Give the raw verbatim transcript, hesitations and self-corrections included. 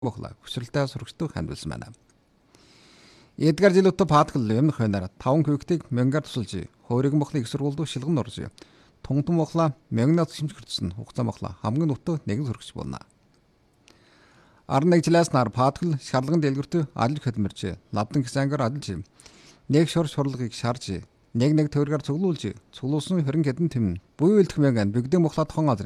мохла хүсрэлтэй сурагчдыг хандвалсан байна. Эдгар жилөтө пааткал юм хойнаар таван хүүхдийг мянгаар тусалж хөөриг мохлыг их сургуульд шилгэн орж тунгтан мохла мянгнаас шимжигдсэн хугацаа мохла хамгийн нутаг нэгэн сурагч болно. Арны жилээс нар пааткал шарлагын дэлгэрт алж хөдмөрч лавдан гисангар алж нэг шор шорлогыг шарж нэг нэг тойргаар цуглуулж цуглуулсан хөрөн хэдэн тэм буй үлдэх мянган бигдэн мохла тохон